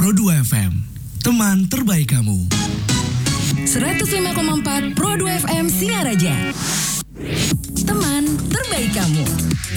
Pro2 FM, teman terbaik kamu. 105,4 Pro2 FM Singaraja. Teman terbaik kamu.